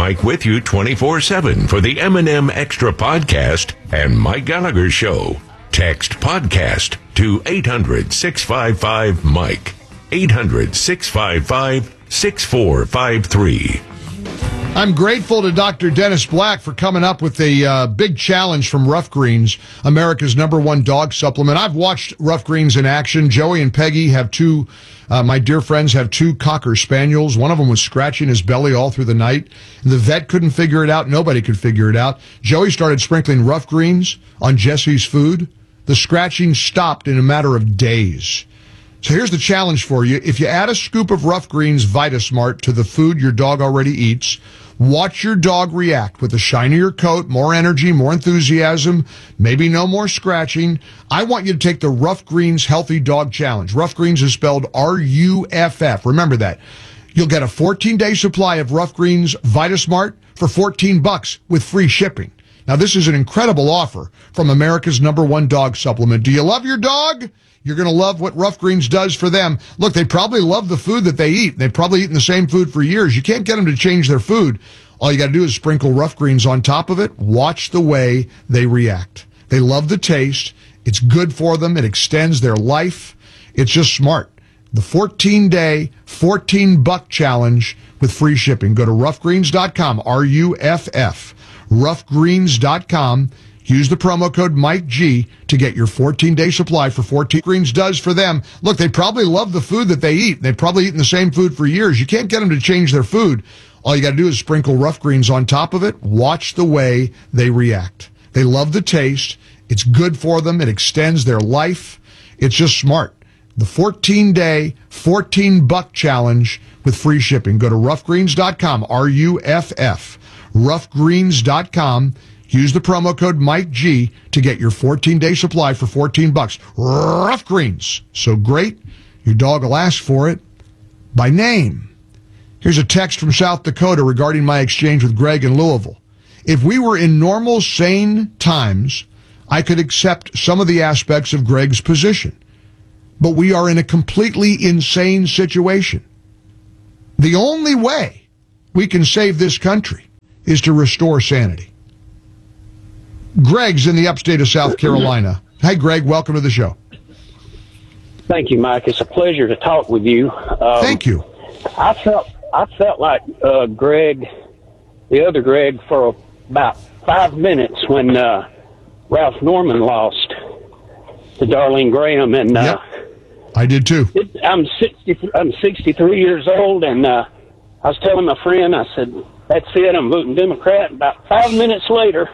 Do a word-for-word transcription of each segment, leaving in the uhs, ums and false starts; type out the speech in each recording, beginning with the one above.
Mike with you twenty-four seven for the M and M Extra Podcast and Mike Gallagher Show. Text podcast to eight hundred, six five five, Mike. eight hundred, six five five, six four five three. I'm grateful to Doctor Dennis Black for coming up with a uh, big challenge from Rough Greens, America's number one dog supplement. I've watched Rough Greens in action. Joey and Peggy have two, uh, my dear friends have two Cocker Spaniels. One of them was scratching his belly all through the night. The vet couldn't figure it out. Nobody could figure it out. Joey started sprinkling Rough Greens on Jesse's food. The scratching stopped in a matter of days. So here's the challenge for you. If you add a scoop of Rough Greens VitaSmart to the food your dog already eats, watch your dog react with a shinier coat, more energy, more enthusiasm, maybe no more scratching. I want you to take the Rough Greens Healthy Dog Challenge. Rough Greens is spelled R U F F. Remember that. You'll get a fourteen-day supply of Rough Greens VitaSmart for fourteen bucks with free shipping. Now, this is an incredible offer from America's number one dog supplement. Do you love your dog? You're going to love what Rough Greens does for them. Look, they probably love the food that they eat. They've probably eaten the same food for years. You can't get them to change their food. All you got to do is sprinkle Rough Greens on top of it. Watch the way they react. They love the taste. It's good for them. It extends their life. It's just smart. The fourteen-day, fourteen-buck challenge with free shipping. Go to rough greens dot com, R U F F, rough greens dot com. Use the promo code Mike G to get your fourteen-day supply for fourteen. Greens does for them. Look, they probably love the food that they eat. They've probably eaten the same food for years. You can't get them to change their food. All you got to do is sprinkle Rough Greens on top of it. Watch the way they react. They love the taste. It's good for them. It extends their life. It's just smart. The fourteen-day, fourteen-buck challenge with free shipping. Go to rough greens dot com, R U F F, rough greens dot com. Use the promo code Mike G to get your fourteen-day supply for fourteen bucks. Rough Greens. So great, your dog will ask for it by name. Here's a text from South Dakota regarding my exchange with Greg in Louisville. If we were in normal, sane times, I could accept some of the aspects of Greg's position. But we are in a completely insane situation. The only way we can save this country is to restore sanity. Greg's in the upstate of South Carolina. Hi, Greg. Welcome to the show. Thank you, Mike. It's a pleasure to talk with you. Um, Thank you. I felt I felt like uh, Greg, the other Greg, for about five minutes when uh, Ralph Norman lost to Darlene Graham, and uh, yep, I did too. It, I'm sixty. I'm sixty-three years old, and uh, I was telling my friend, I said, "That's it. I'm voting Democrat." About five minutes later,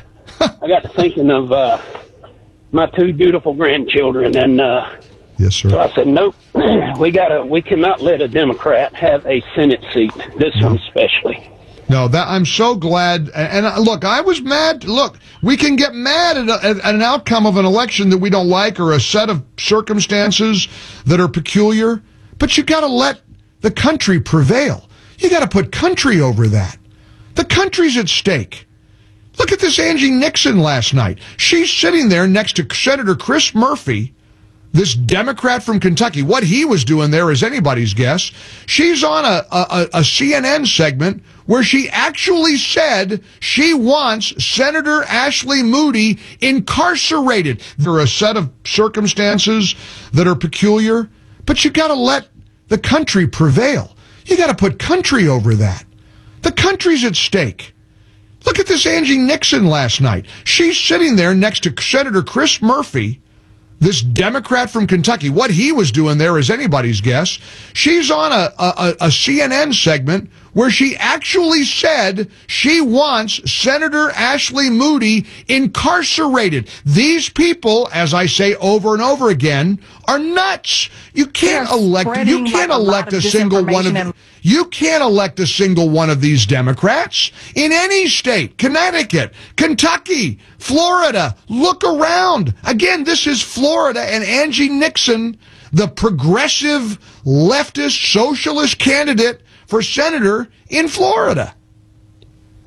I got to thinking of uh, my two beautiful grandchildren, and uh, yes, sir. So I said, "Nope, we gotta. We cannot let a Democrat have a Senate seat. This no. one especially." No, that I'm so glad. And, and look, I was mad. Look, we can get mad at, a, at an outcome of an election that we don't like or a set of circumstances that are peculiar, but you got to let the country prevail. You got to put country over that. The country's at stake. Look at this Angie Nixon last night. She's sitting there next to Senator Chris Murphy, this Democrat from Kentucky. What he was doing there is anybody's guess. She's on a, a, a C N N segment where she actually said she wants Senator Ashley Moody incarcerated. There are a set of circumstances that are peculiar, but you got to let the country prevail. You got to put country over that. The country's at stake. Look at this Angie Nixon last night. She's sitting there next to Senator Chris Murphy, this Democrat from Kentucky. What he was doing there is anybody's guess. She's on a, a, a C N N segment where she actually said she wants Senator Ashley Moody incarcerated. These people, as I say over and over again, are nuts. You can't elect, you can't elect a single one of them. You can't elect a single one of these Democrats in any state. Connecticut, Kentucky, Florida. Look around. Again, this is Florida, and Angie Nixon, the progressive, leftist, socialist candidate for senator in Florida.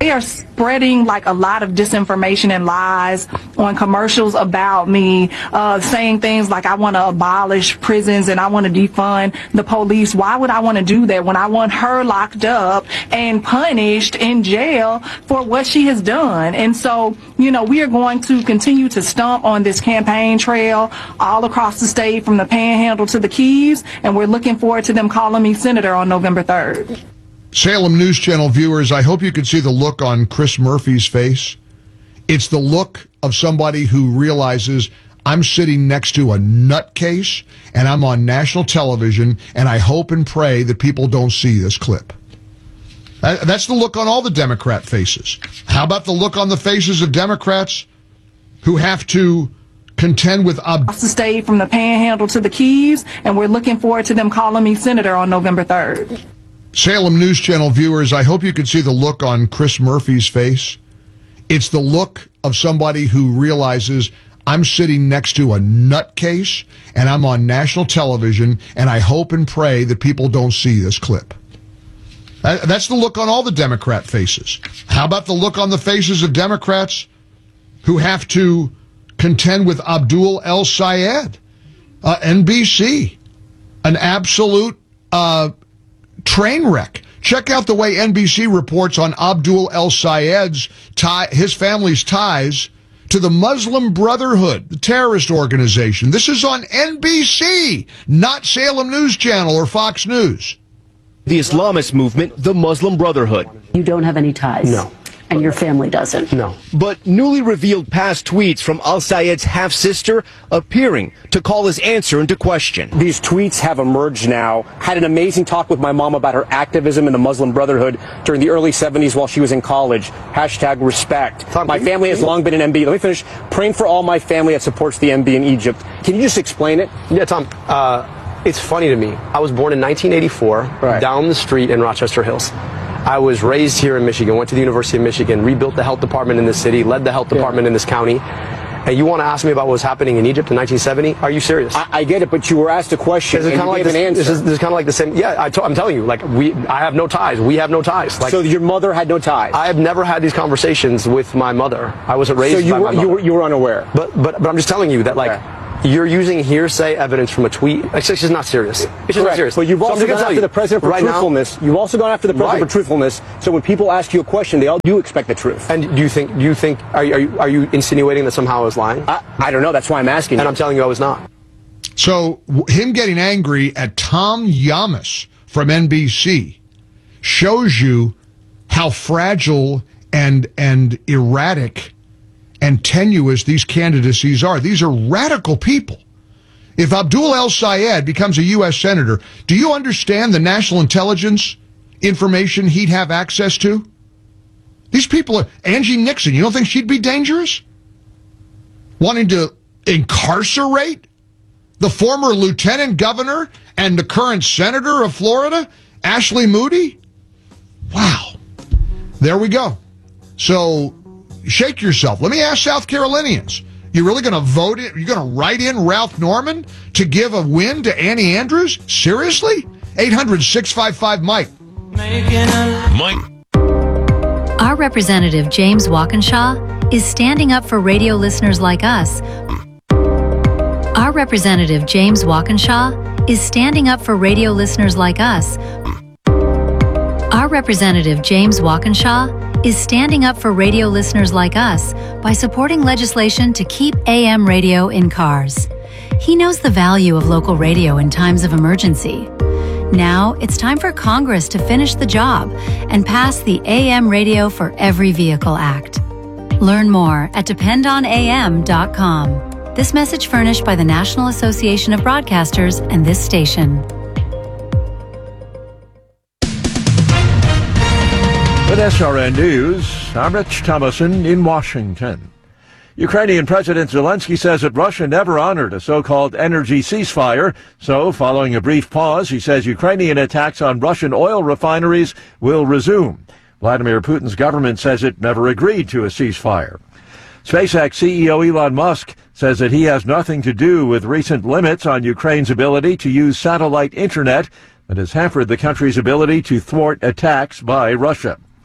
They are spreading like a lot of disinformation and lies on commercials about me, uh, saying things like I want to abolish prisons and I want to defund the police. Why would I want to do that when I want her locked up and punished in jail for what she has done? And so, you know, we are going to continue to stomp on this campaign trail all across the state from the Panhandle to the Keys, and we're looking forward to them calling me senator on November third. Salem News Channel viewers, I hope you can see the look on Chris Murphy's face. It's the look of somebody who realizes I'm sitting next to a nutcase and I'm on national television, and I hope and pray that people don't see this clip. That's the look on all the Democrat faces. How about the look on the faces of Democrats who have to contend with ob- the state from the Panhandle to the Keys, and we're looking forward to them calling me senator on November third. Salem News Channel viewers, I hope you can see the look on Chris Murphy's face. It's the look of somebody who realizes I'm sitting next to a nutcase and I'm on national television, and I hope and pray that people don't see this clip. That's the look on all the Democrat faces. How about the look on the faces of Democrats who have to contend with Abdul El Sayed, uh, N B C, an absolute uh, train wreck. Check out the way N B C reports on Abdul El Sayed's tie, his family's ties to the Muslim Brotherhood, the terrorist organization. This is on N B C, not Salem News Channel or Fox News. The Islamist movement, the Muslim Brotherhood. You don't have any ties? No. And your family doesn't? No. But newly revealed past tweets from Al Sayed's half-sister appearing to call his answer into question. These tweets have emerged now. Had an amazing talk with my mom about her activism in the Muslim Brotherhood during the early seventies while she was in college. Hashtag respect. Tom, my family has long been an M B. Let me finish. Praying for all my family that supports the M B in Egypt. Can you just explain it? Yeah, Tom. Uh, it's funny to me. I was born in nineteen eighty-four, right, down the street in Rochester Hills. I was raised here in Michigan, went to the University of Michigan, rebuilt the health department in this city, led the health department yeah. in this county. And you want to ask me about what was happening in Egypt in nineteen seventy? Are you serious? I, I get it, but you were asked a question and you like gave this, an answer. This is, this is kind of like the same. Yeah, I t- I'm telling you, like, we, I have no ties. We have no ties. Like, so your mother had no ties? I have never had these conversations with my mother. I wasn't raised so you by were, my mother. You were, you were unaware? But, but, but I'm just telling you that, like, okay. You're using hearsay evidence from a tweet. It's just not serious. It's just Correct. not serious. But you've also so gone after you, the president for right truthfulness. Now, you've also gone after the president right. for truthfulness. So when people ask you a question, they all do expect the truth. And do you think? Do you think? Are, are you are you insinuating that somehow I was lying? I, I don't know. That's why I'm asking. And you. I'm telling you, I was not. So him getting angry at Tom Yamas from N B C shows you how fragile and and erratic and tenuous these candidacies are. These are radical people. If Abdul El Sayed becomes a U S senator, do you understand the national intelligence information he'd have access to? These people are... Angie Nixon, you don't think she'd be dangerous? Wanting to incarcerate the former lieutenant governor and the current senator of Florida, Ashley Moody? Wow. There we go. So... shake yourself. Let me ask South Carolinians. You really going to vote it? You're going to write in Ralph Norman to give a win to Annie Andrews? Seriously? eight hundred, six five five, Mike. Mike. Our representative, James Walkinshaw, is standing up for radio listeners like us. Our representative, James Walkinshaw, is standing up for radio listeners like us. Our representative, James Walkinshaw, is standing up for radio listeners like us by supporting legislation to keep A M radio in cars. He knows the value of local radio in times of emergency. Now it's time for Congress to finish the job and pass the A M Radio for Every Vehicle Act. Learn more at depend on A M dot com. This message furnished by the National Association of Broadcasters and this station. With S R N News, I'm Rich Thomason in Washington. Ukrainian President Zelensky says that Russia never honored a so-called energy ceasefire. So, following a brief pause, he says Ukrainian attacks on Russian oil refineries will resume. Vladimir Putin's government says it never agreed to a ceasefire. SpaceX C E O Elon Musk says that he has nothing to do with recent limits on Ukraine's ability to use satellite internet that has hampered the country's ability to thwart attacks by Russia.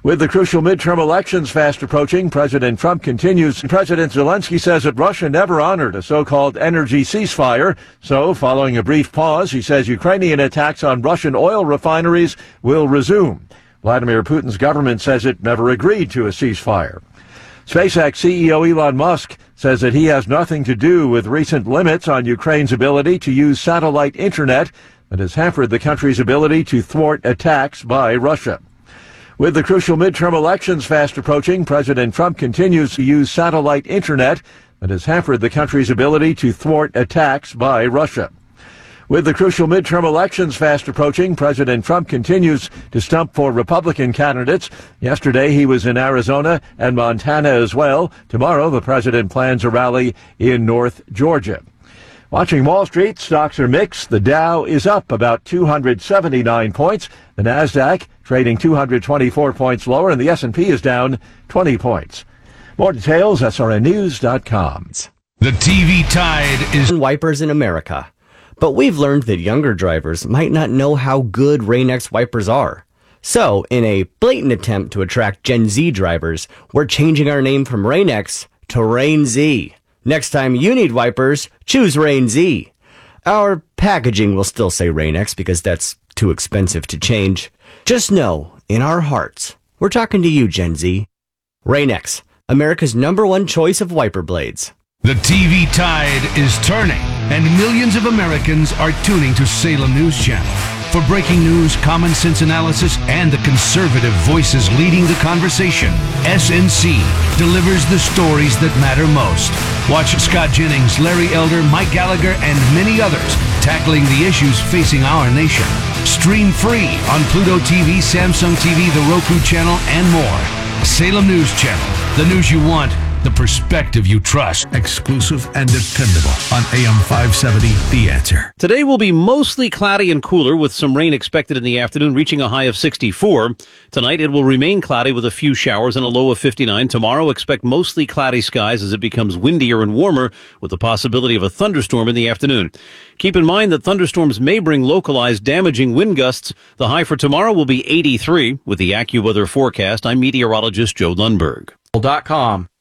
With the crucial midterm elections fast approaching, President Trump continues. President Zelensky says that Russia never honored a so-called energy ceasefire. So, following a brief pause, he says Ukrainian attacks on Russian oil refineries will resume. Vladimir Putin's government says it never agreed to a ceasefire. SpaceX C E O Elon Musk says that he has nothing to do with recent limits on Ukraine's ability to use satellite internet that has hampered the country's ability to thwart attacks by Russia. With the crucial midterm elections fast approaching, President Trump continues to use satellite internet that has hampered the country's ability to thwart attacks by Russia. With the crucial midterm elections fast approaching, President Trump continues to stump for Republican candidates. Yesterday, he was in Arizona and Montana as well. Tomorrow, the president plans a rally in North Georgia. Watching Wall Street, stocks are mixed. The Dow is up about two hundred seventy-nine points. The Nasdaq trading two hundred twenty-four points lower, and the S and P is down twenty points. More details, S R N news dot com. The T V tide is wipers in America. But we've learned that younger drivers might not know how good Rain-X wipers are. So, in a blatant attempt to attract Gen Z drivers, we're changing our name from Rain-X to Rain-Z. Next time you need wipers, choose Rain-Z. Our packaging will still say Rain-X because that's too expensive to change. Just know, in our hearts, we're talking to you, Gen Z. Rain-X, America's number one choice of wiper blades. The T V tide is turning, and millions of Americans are tuning to Salem News Channel. For breaking news, common sense analysis, and the conservative voices leading the conversation, S N C delivers the stories that matter most. Watch Scott Jennings, Larry Elder, Mike Gallagher, and many others tackling the issues facing our nation. Stream free on Pluto T V, Samsung T V, the Roku channel, and more. Salem News Channel, the news you want, the perspective you trust. Exclusive and dependable on A M five seventy, The Answer. Today will be mostly cloudy and cooler with some rain expected in the afternoon, reaching a high of sixty-four. Tonight it will remain cloudy with a few showers and a low of fifty-nine. Tomorrow expect mostly cloudy skies as it becomes windier and warmer with the possibility of a thunderstorm in the afternoon. Keep in mind that thunderstorms may bring localized damaging wind gusts. The high for tomorrow will be eighty-three. With the AccuWeather forecast, I'm meteorologist Joe Lundberg. Dot com.